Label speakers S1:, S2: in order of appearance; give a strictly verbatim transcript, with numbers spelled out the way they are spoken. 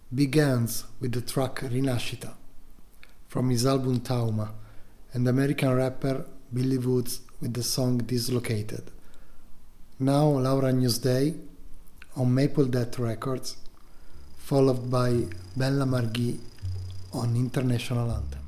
S1: begins with the track Rinascita from his album Tauma, and American rapper Billy Woods with the song Dislocated. Now Laura Newsday on Maple Death Records, followed by Bella Margui on International Anthem.